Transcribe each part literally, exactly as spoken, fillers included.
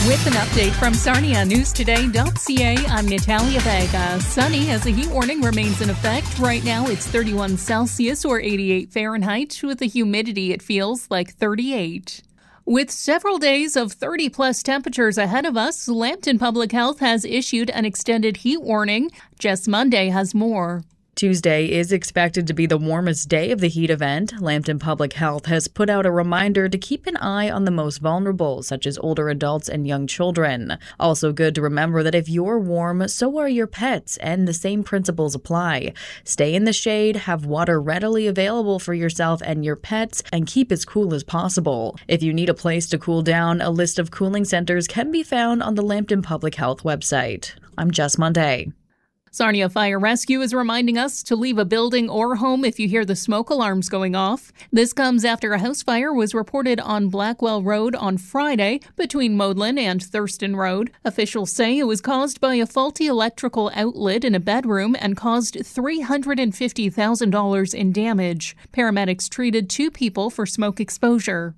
With an update from Sarnia News Today dot C A, I'm Natalia Vega. Sunny as a heat warning remains in effect. Right now it's thirty-one Celsius or eighty-eight Fahrenheit. With the humidity, it feels like thirty-eight. With several days of thirty-plus temperatures ahead of us, Lambton Public Health has issued an extended heat warning. Jess Monday has more. Tuesday is expected to be the warmest day of the heat event. Lambton Public Health has put out a reminder to keep an eye on the most vulnerable, such as older adults and young children. Also good to remember that if you're warm, so are your pets, and the same principles apply. Stay in the shade, have water readily available for yourself and your pets, and keep as cool as possible. If you need a place to cool down, a list of cooling centers can be found on the Lambton Public Health website. I'm Jess Monday. Sarnia Fire Rescue is reminding us to leave a building or home if you hear the smoke alarms going off. This comes after a house fire was reported on Blackwell Road on Friday between Modlin and Thurston Road. Officials say it was caused by a faulty electrical outlet in a bedroom and caused three hundred fifty thousand dollars in damage. Paramedics treated two people for smoke exposure.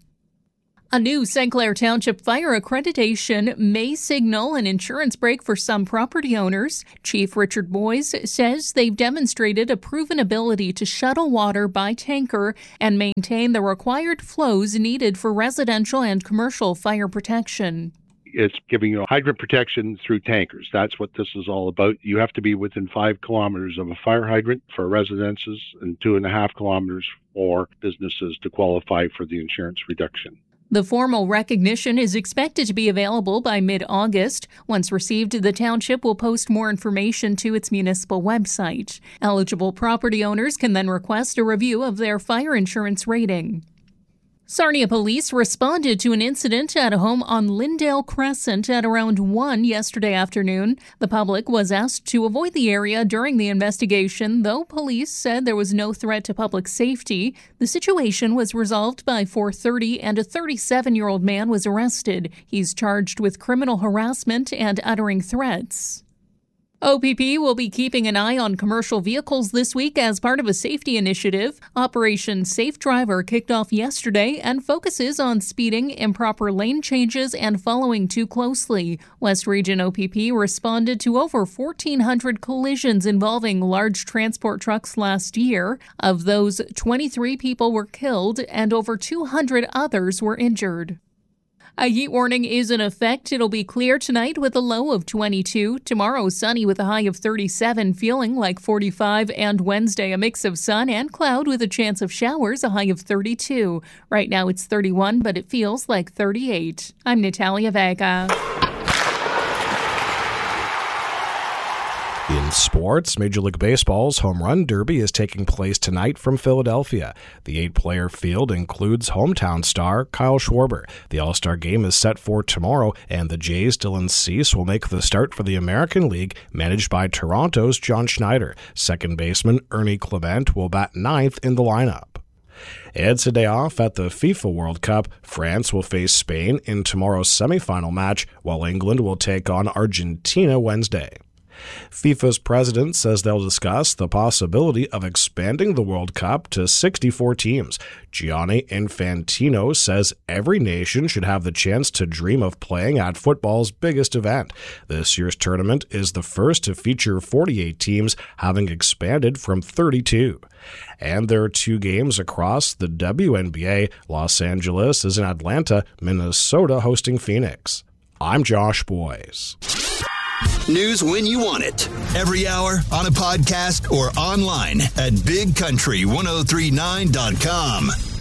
A new Saint Clair Township fire accreditation may signal an insurance break for some property owners. Chief Richard Boyes says they've demonstrated a proven ability to shuttle water by tanker and maintain the required flows needed for residential and commercial fire protection. It's giving you hydrant protection through tankers. That's what this is all about. You have to be within five kilometers of a fire hydrant for residences and two and a half kilometers for businesses to qualify for the insurance reduction. The formal recognition is expected to be available by mid-August. Once received, the township will post more information to its municipal website. Eligible property owners can then request a review of their fire insurance rating. Sarnia police responded to an incident at a home on Lyndale Crescent at around one yesterday afternoon. The public was asked to avoid the area during the investigation, though police said there was no threat to public safety. The situation was resolved by four thirty and a thirty-seven-year-old man was arrested. He's charged with criminal harassment and uttering threats. O P P will be keeping an eye on commercial vehicles this week as part of a safety initiative. Operation Safe Driver kicked off yesterday and focuses on speeding, improper lane changes, and following too closely. West Region O P P responded to over fourteen hundred collisions involving large transport trucks last year. Of those, twenty-three people were killed and over two hundred others were injured. A heat warning is in effect. It'll be clear tonight with a low of twenty-two. Tomorrow, sunny with a high of thirty-seven, feeling like forty-five. And Wednesday, a mix of sun and cloud with a chance of showers, a high of thirty-two. Right now, it's thirty-one, but it feels like thirty-eight. I'm Natalia Vega. In sports, Major League Baseball's Home Run Derby is taking place tonight from Philadelphia. The eight-player field includes hometown star Kyle Schwarber. The All-Star Game is set for tomorrow, and the Jays' Dylan Cease will make the start for the American League, managed by Toronto's John Schneider. Second baseman Ernie Clement will bat ninth in the lineup. It's a day off at the FIFA World Cup. France will face Spain in tomorrow's semifinal match, while England will take on Argentina Wednesday. FIFA's president says they'll discuss the possibility of expanding the World Cup to sixty-four teams. Gianni Infantino says every nation should have the chance to dream of playing at football's biggest event. This year's tournament is the first to feature forty-eight teams, having expanded from thirty-two. And there are two games across the W N B A. Los Angeles is in Atlanta, Minnesota hosting Phoenix. I'm Josh Boyes. News when you want it. Every hour, on a podcast, or online at big country ten thirty-nine dot com.